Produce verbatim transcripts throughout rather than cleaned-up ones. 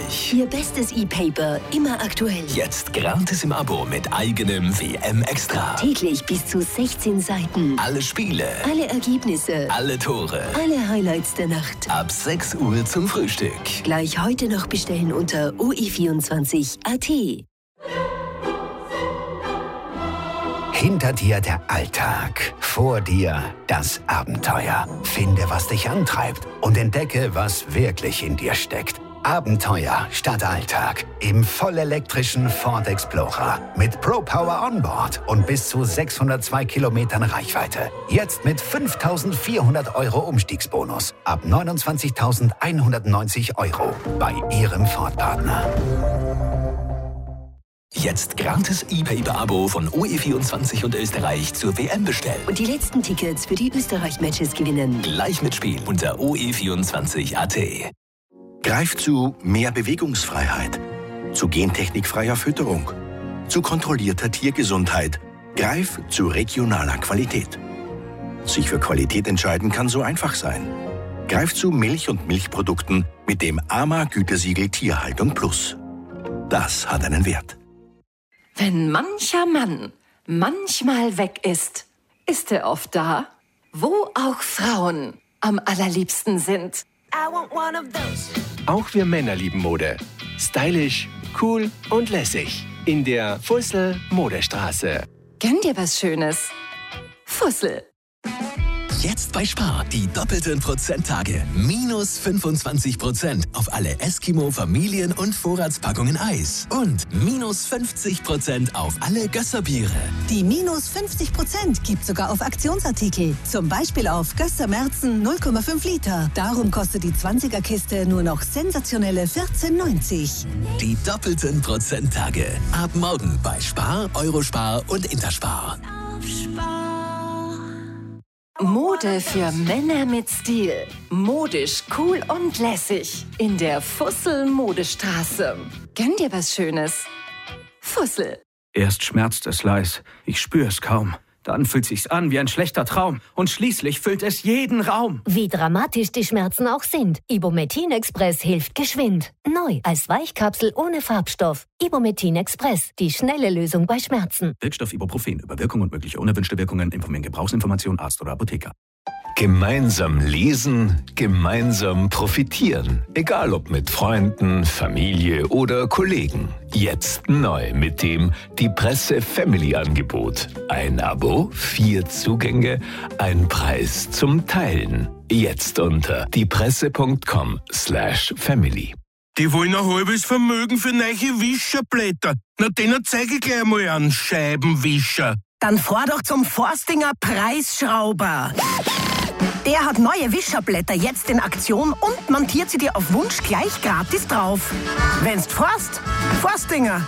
Österreich. Ihr bestes E-Paper, immer aktuell. Jetzt gratis im Abo mit eigenem W M-Extra. Täglich bis zu sechzehn Seiten. Alle Spiele. Alle Ergebnisse. Alle Tore. Alle Highlights der Nacht. Ab sechs Uhr zum Frühstück. Gleich heute noch bestellen unter o e vierundzwanzig punkt a t. Hinter dir der Alltag, vor dir das Abenteuer. Finde, was dich antreibt und entdecke, was wirklich in dir steckt. Abenteuer statt Alltag im vollelektrischen Ford Explorer mit ProPower Onboard und bis zu sechshundertzwei Kilometern Reichweite. Jetzt mit fünftausendvierhundert Euro Umstiegsbonus ab neunundzwanzigtausendeinhundertneunzig Euro bei Ihrem Ford-Partner. Jetzt gratis E-Paper-Abo von O E vierundzwanzig und Österreich zur W M bestellen. Und die letzten Tickets für die Österreich-Matches gewinnen. Gleich mitspielen unter o e vierundzwanzig punkt a t. Greif zu mehr Bewegungsfreiheit, zu gentechnikfreier Fütterung, zu kontrollierter Tiergesundheit. Greif zu regionaler Qualität. Sich für Qualität entscheiden kann so einfach sein. Greif zu Milch und Milchprodukten mit dem A M A-Gütesiegel Tierhaltung Plus. Das hat einen Wert. Wenn mancher Mann manchmal weg ist, ist er oft da, wo auch Frauen am allerliebsten sind. Auch wir Männer lieben Mode. Stylisch, cool und lässig. In der Fussel Modestraße. Gönn dir was Schönes. Fussel. Jetzt bei Spar die doppelten Prozenttage. Minus fünfundzwanzig Prozent auf alle Eskimo Familien- und Vorratspackungen Eis. Und minus fünfzig Prozent auf alle Gösserbiere. Die minus fünfzig Prozent gibt sogar auf Aktionsartikel. Zum Beispiel auf Gösser Merzen null Komma fünf Liter. Darum kostet die zwanziger-Kiste nur noch sensationelle vierzehn neunzig. Die doppelten Prozenttage. Ab morgen bei Spar, Eurospar und Interspar. Mode für Männer mit Stil. Modisch, cool und lässig. In der Fussel Modestraße. Gönn dir was Schönes. Fussel. Erst schmerzt es leis, ich spür's kaum. Dann fühlt sich's an wie ein schlechter Traum. Und schließlich füllt es jeden Raum. Wie dramatisch die Schmerzen auch sind. Ibumetin Express hilft geschwind. Neu als Weichkapsel ohne Farbstoff. Ibumetin Express, die schnelle Lösung bei Schmerzen. Wirkstoff Ibuprofen. Über Wirkung und mögliche unerwünschte Wirkungen informieren Gebrauchsinformation Arzt oder Apotheker. Gemeinsam lesen, gemeinsam profitieren. Egal ob mit Freunden, Familie oder Kollegen. Jetzt neu mit dem Die Presse Family Angebot. Ein Abo, vier Zugänge, ein Preis zum Teilen. Jetzt unter diepresse.com slash family. Die wollen ein halbes Vermögen für neue Wischerblätter. Na, denen zeige ich gleich mal einen Scheibenwischer. Dann fahr doch zum Forstinger Preisschrauber. Der hat neue Wischerblätter jetzt in Aktion und montiert sie dir auf Wunsch gleich gratis drauf. Wenn's forst, Forstinger.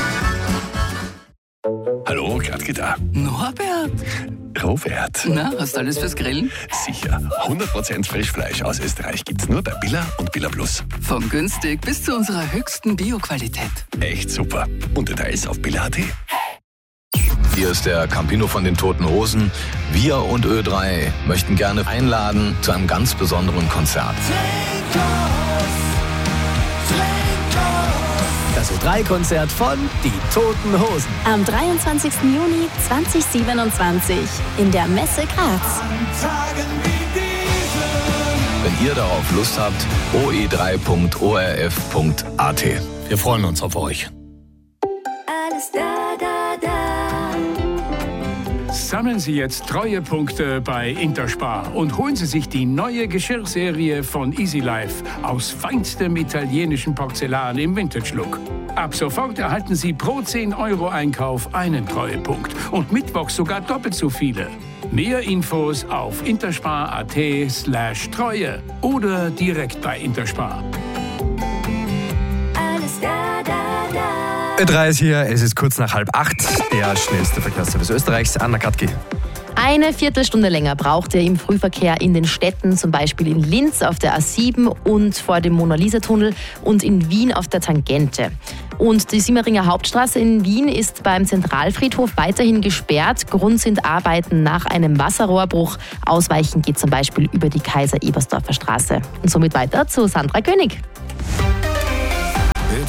Hallo, Gradke da. Norbert. Robert. Na, hast du alles fürs Grillen? Sicher. hundert Prozent Frischfleisch aus Österreich gibt's nur bei Billa und Billa Plus. Von günstig bis zu unserer höchsten Bio-Qualität. Echt super. Und Details auf billa punkt a t. Hier ist der Campino von den Toten Hosen. Wir und Ö drei möchten gerne einladen zu einem ganz besonderen Konzert. Das Ö drei Konzert von Die Toten Hosen. Am dreiundzwanzigsten Juni zweitausendsiebenundzwanzig in der Messe Graz. Wenn ihr darauf Lust habt, o e drei punkt o r f punkt a t. Wir freuen uns auf euch. Alles da, da, da. Sammeln Sie jetzt Treuepunkte bei Interspar und holen Sie sich die neue Geschirrserie von Easy Life aus feinstem italienischen Porzellan im Vintage-Look. Ab sofort erhalten Sie pro zehn Euro Einkauf einen Treuepunkt und mittwochs sogar doppelt so viele. Mehr Infos auf interspar.at slash Treue oder direkt bei Interspar. Alles da, da, da. Ö drei ist hier, es ist kurz nach halb acht. Der schnellste Verkehrsservice Österreichs, Anna Katki. Eine Viertelstunde länger braucht ihr im Frühverkehr in den Städten, zum Beispiel in Linz auf der A sieben und vor dem Mona-Lisa-Tunnel und in Wien auf der Tangente. Und die Simmeringer Hauptstraße in Wien ist beim Zentralfriedhof weiterhin gesperrt. Grund sind Arbeiten nach einem Wasserrohrbruch. Ausweichen geht zum Beispiel über die Kaiser-Ebersdorfer Straße. Und somit weiter zu Sandra König.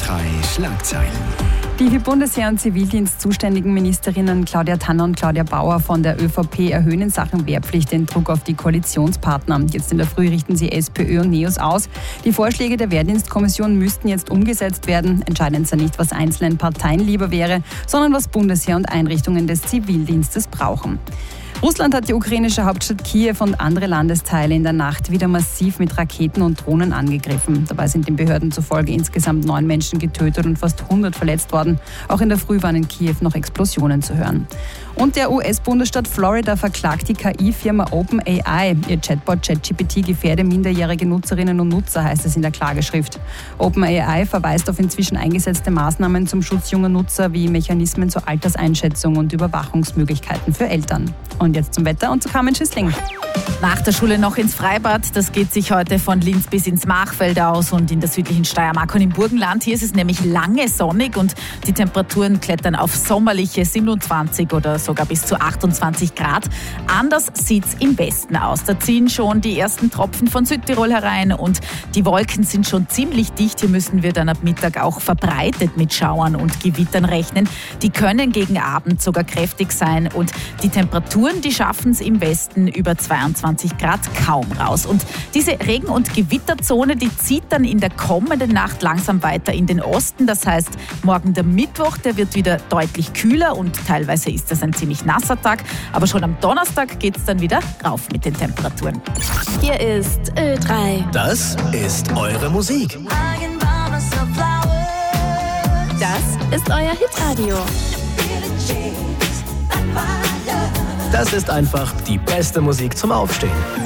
drei Schlagzeilen. Die für Bundesheer und Zivildienst zuständigen Ministerinnen Claudia Tanner und Claudia Bauer von der ÖVP erhöhen in Sachen Wehrpflicht den Druck auf die Koalitionspartner. Jetzt in der Früh richten sie SPÖ und NEOS aus. Die Vorschläge der Wehrdienstkommission müssten jetzt umgesetzt werden. Entscheidend sei nicht, was einzelnen Parteien lieber wäre, sondern was Bundesheer und Einrichtungen des Zivildienstes brauchen. Russland hat die ukrainische Hauptstadt Kiew und andere Landesteile in der Nacht wieder massiv mit Raketen und Drohnen angegriffen. Dabei sind den Behörden zufolge insgesamt neun Menschen getötet und fast hundert verletzt worden. Auch in der Früh waren in Kiew noch Explosionen zu hören. Und der U S-Bundesstaat Florida verklagt die K I-Firma OpenAI. Ihr Chatbot ChatGPT gefährde minderjährige Nutzerinnen und Nutzer, heißt es in der Klageschrift. OpenAI verweist auf inzwischen eingesetzte Maßnahmen zum Schutz junger Nutzer wie Mechanismen zur Alterseinschätzung und Überwachungsmöglichkeiten für Eltern. Und jetzt zum Wetter und zu Carmen Schüssling. Nach der Schule noch ins Freibad. Das geht sich heute von Linz bis ins Machfeld aus und in der südlichen Steiermark und im Burgenland. Hier ist es nämlich lange sonnig und die Temperaturen klettern auf sommerliche siebenundzwanzig oder sogar bis zu achtundzwanzig Grad. Anders sieht's im Westen aus. Da ziehen schon die ersten Tropfen von Südtirol herein und die Wolken sind schon ziemlich dicht. Hier müssen wir dann ab Mittag auch verbreitet mit Schauern und Gewittern rechnen. Die können gegen Abend sogar kräftig sein und die Temperaturen, die schaffen es im Westen über zweiundzwanzig Grad kaum raus. Und diese Regen- und Gewitterzone, die zieht dann in der kommenden Nacht langsam weiter in den Osten. Das heißt, morgen der Mittwoch, der wird wieder deutlich kühler und teilweise ist das ein ziemlich nasser Tag. Aber schon am Donnerstag geht es dann wieder rauf mit den Temperaturen. Hier ist Ö drei. Das ist eure Musik. Das ist euer Hitradio. Das ist einfach die beste Musik zum Aufstehen.